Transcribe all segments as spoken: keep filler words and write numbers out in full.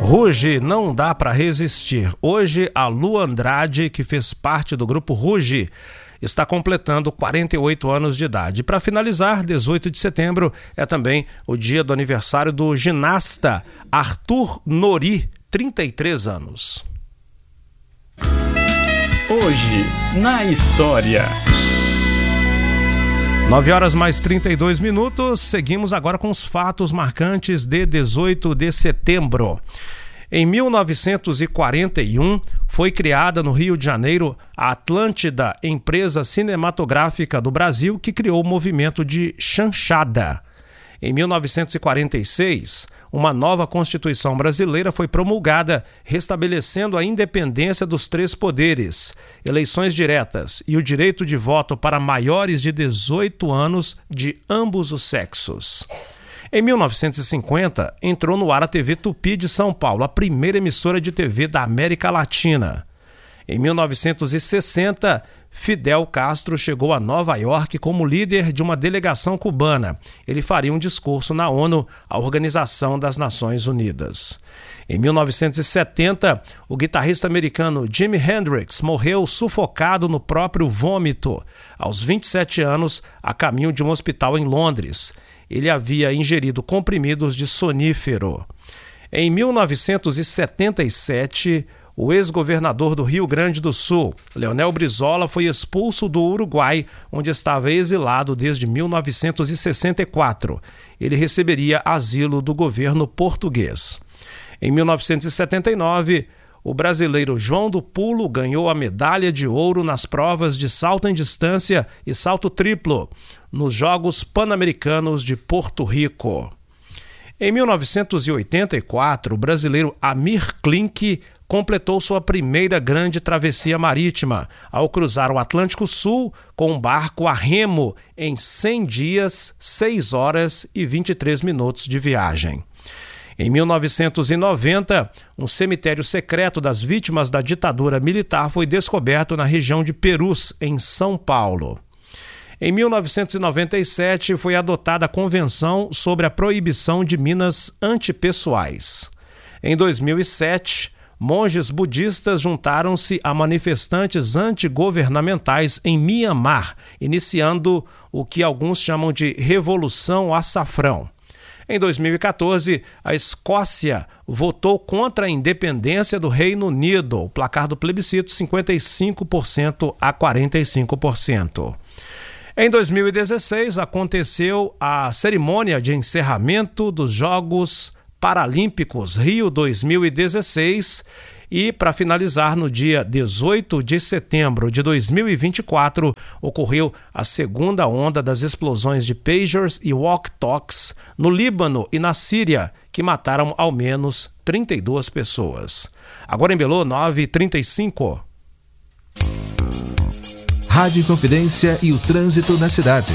Ruge, não dá para resistir. Hoje, a Lu Andrade, que fez parte do grupo Ruge, está completando quarenta e oito anos de idade. Para finalizar, dezoito de setembro é também o dia do aniversário do ginasta Arthur Nori, trinta e três anos. Hoje, na história. nove horas mais trinta e dois minutos, seguimos agora com os fatos marcantes de dezoito de setembro. Em mil novecentos e quarenta e um, foi criada no Rio de Janeiro a Atlântida, empresa cinematográfica do Brasil que criou o movimento de chanchada. Em mil novecentos e quarenta e seis, uma nova Constituição brasileira foi promulgada, restabelecendo a independência dos três poderes, eleições diretas e o direito de voto para maiores de dezoito anos de ambos os sexos. Em mil novecentos e cinquenta, entrou no ar a T V Tupi de São Paulo, a primeira emissora de T V da América Latina. Em mil novecentos e sessenta, Fidel Castro chegou a Nova York como líder de uma delegação cubana. Ele faria um discurso na ONU, a Organização das Nações Unidas. Em mil novecentos e setenta, o guitarrista americano Jimi Hendrix morreu sufocado no próprio vômito, aos vinte e sete anos, a caminho de um hospital em Londres. Ele havia ingerido comprimidos de sonífero. Em mil novecentos e setenta e sete, o ex-governador do Rio Grande do Sul, Leonel Brizola, foi expulso do Uruguai, onde estava exilado desde mil novecentos e sessenta e quatro. Ele receberia asilo do governo português. Em mil novecentos e setenta e nove, o brasileiro João do Pulo ganhou a medalha de ouro nas provas de salto em distância e salto triplo, nos Jogos Pan-Americanos de Porto Rico. Em mil novecentos e oitenta e quatro, o brasileiro Amir Klink completou sua primeira grande travessia marítima, ao cruzar o Atlântico Sul com um barco a remo em cem dias, seis horas e vinte e três minutos de viagem. Em mil novecentos e noventa, um cemitério secreto das vítimas da ditadura militar foi descoberto na região de Perus, em São Paulo. Em mil novecentos e noventa e sete, foi adotada a Convenção sobre a Proibição de Minas Antipessoais. Em dois mil e sete, monges budistas juntaram-se a manifestantes antigovernamentais em Mianmar, iniciando o que alguns chamam de Revolução Açafrão. Em dois mil e quatorze, a Escócia votou contra a independência do Reino Unido, o placar do plebiscito cinquenta e cinco por cento a quarenta e cinco por cento. Em dois mil e dezesseis, aconteceu a cerimônia de encerramento dos Jogos Paralímpicos Rio dois mil e dezesseis e, para finalizar, no dia dezoito de setembro de dois mil e vinte e quatro, ocorreu a segunda onda das explosões de pagers e walkie-talkies no Líbano e na Síria, que mataram ao menos trinta e duas pessoas. Agora em Belô, nove e trinta e cinco. Rádio Inconfidência e o trânsito na cidade.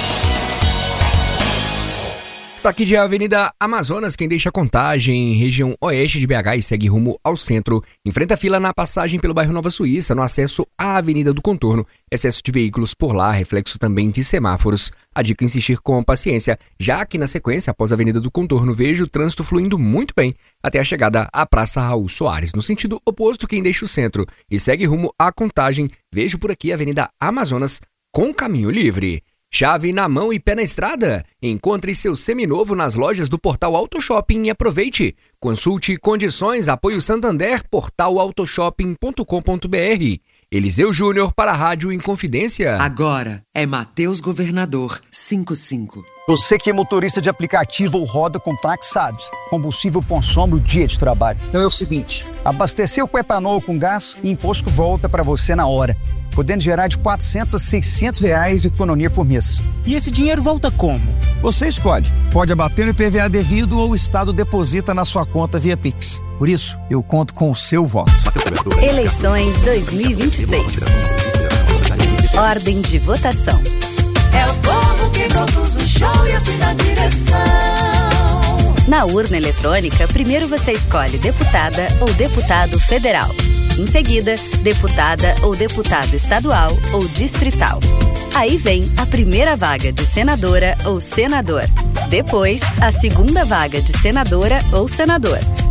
Destaque de Avenida Amazonas, quem deixa Contagem, região oeste de B H e segue rumo ao centro. Enfrenta fila na passagem pelo bairro Nova Suíça, no acesso à Avenida do Contorno. Excesso de veículos por lá, reflexo também de semáforos. A dica é insistir com paciência, já que na sequência, após a Avenida do Contorno, vejo o trânsito fluindo muito bem até a chegada à Praça Raul Soares. No sentido oposto, quem deixa o centro e segue rumo à Contagem, vejo por aqui a Avenida Amazonas com caminho livre. Chave na mão e pé na estrada? Encontre seu seminovo nas lojas do Portal Auto Shopping e aproveite. Consulte condições, apoio Santander, portal autoshopping ponto com ponto b r. Eliseu Júnior para a Rádio Inconfidência. Agora é Mateus Governador cinquenta e cinco. Você que é motorista de aplicativo ou roda com táxi sabe, combustível consome o dia de trabalho. Então é o seguinte, abastecer o etanol com gás e imposto volta para você na hora, podendo gerar de quatrocentos a seiscentos reais de economia por mês. E esse dinheiro volta como? Você escolhe. Pode abater no I P V A devido ou o Estado deposita na sua conta via Pix. Por isso, eu conto com o seu voto. Eleições dois mil e vinte e seis. Ordem de votação. É o povo que produz o show e assim dá direção. Na urna eletrônica, primeiro você escolhe deputada ou deputado federal. Em seguida, deputada ou deputado estadual ou distrital. Aí vem a primeira vaga de senadora ou senador. Depois, a segunda vaga de senadora ou senador.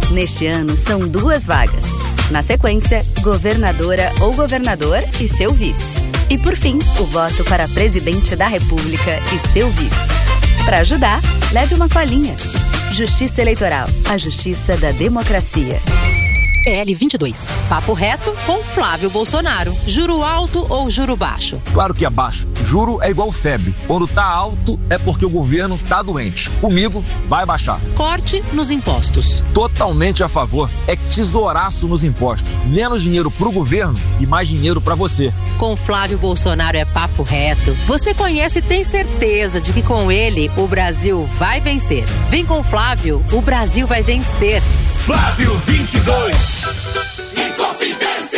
Neste ano são duas vagas. Na sequência, governadora ou governador e seu vice. E por fim, o voto para presidente da República e seu vice. Para ajudar, leve uma colinha. Justiça Eleitoral, a justiça da democracia. P L vinte e dois. Papo reto com Flávio Bolsonaro. Juro alto ou juro baixo? Claro que é baixo. Juro é igual febre. Quando tá alto é porque o governo tá doente. Comigo, vai baixar. Corte nos impostos. Totalmente a favor. É tesouraço nos impostos. Menos dinheiro pro governo e mais dinheiro pra você. Com Flávio Bolsonaro é papo reto. Você conhece e tem certeza de que com ele o Brasil vai vencer. Vem com Flávio, o Brasil vai vencer. Flávio vinte e dois. Inconfidência.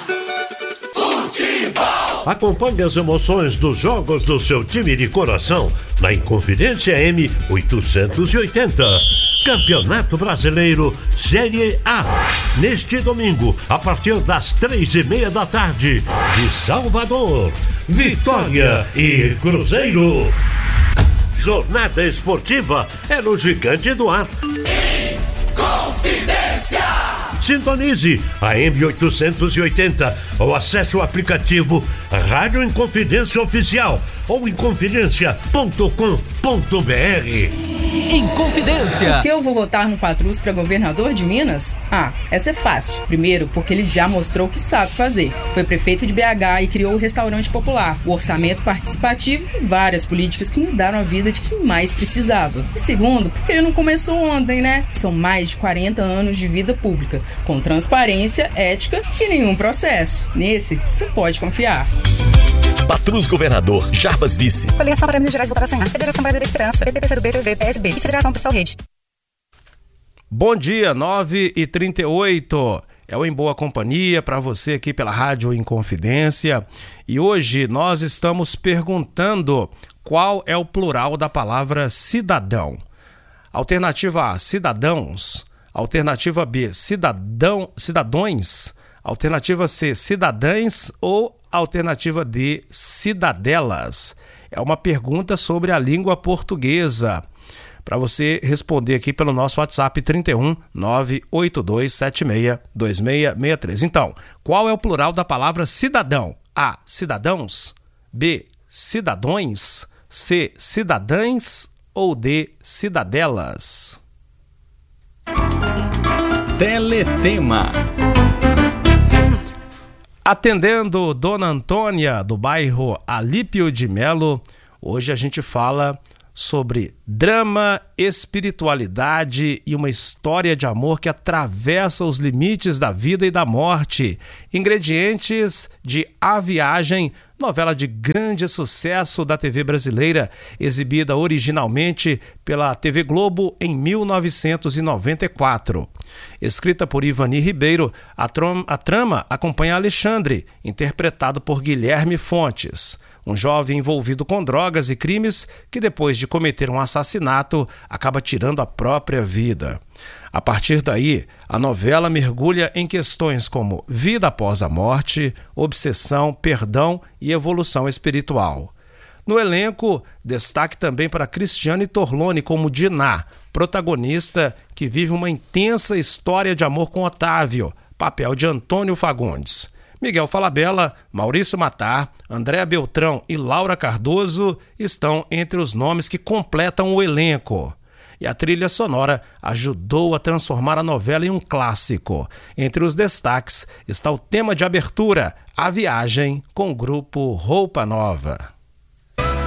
Futebol. Acompanhe as emoções dos jogos do seu time de coração na Inconfidência M oitocentos e oitenta. Campeonato Brasileiro Série A. Neste domingo, a partir das três e meia da tarde, de Salvador, Vitória e Cruzeiro. Jornada esportiva é no Gigante do Ar. Confidência. Sintonize a M oitocentos e oitenta ou acesse o aplicativo Rádio Inconfidência Oficial ou inconfidência ponto com ponto b r. Inconfidência. Por que eu vou votar no Patrus para governador de Minas? Ah, essa é fácil. Primeiro, porque ele já mostrou o que sabe fazer. Foi prefeito de B H e criou o restaurante popular, o orçamento participativo e várias políticas que mudaram a vida de quem mais precisava. E segundo, porque ele não começou ontem, né? São mais de quarenta anos de vida pública, com transparência, ética e nenhum processo. Nesse, você pode confiar. Patrus Governador, Jarbas Vice. Coligação para Minas Gerais votar sem ar. Federação Brasileira da Esperança, P T, P C do B, P V, P S B e Federação Pessoal Rede. Bom dia, nove e trinta e oito. É o Em Boa Companhia para você aqui pela Rádio Inconfidência. E hoje nós estamos perguntando qual é o plural da palavra cidadão. Alternativa A, cidadãos. Alternativa B, cidadão, cidadões. Alternativa C, cidadãs ou alternativa D, cidadelas. É uma pergunta sobre a língua portuguesa. Para você responder aqui pelo nosso WhatsApp trinta e um, nove oito dois sete seis, dois seis seis três. Então, qual é o plural da palavra cidadão? A, cidadãos. B, cidadões. C, cidadãs ou D, cidadelas. Teletema. Atendendo Dona Antônia, do bairro Alípio de Melo, hoje a gente fala sobre drama, espiritualidade e uma história de amor que atravessa os limites da vida e da morte. Ingredientes de A Viagem, novela de grande sucesso da T V brasileira, exibida originalmente pela T V Globo em mil novecentos e noventa e quatro. Escrita por Ivani Ribeiro, a, trom- a trama acompanha Alexandre, interpretado por Guilherme Fontes, um jovem envolvido com drogas e crimes que, depois de cometer um assassinato, acaba tirando a própria vida. A partir daí, a novela mergulha em questões como vida após a morte, obsessão, perdão e evolução espiritual. No elenco, destaque também para Cristiane Torlone como Diná, protagonista que vive uma intensa história de amor com Otávio, papel de Antônio Fagundes. Miguel Falabella, Maurício Matar, Andréa Beltrão e Laura Cardoso estão entre os nomes que completam o elenco. E a trilha sonora ajudou a transformar a novela em um clássico. Entre os destaques está o tema de abertura, A Viagem, com o grupo Roupa Nova.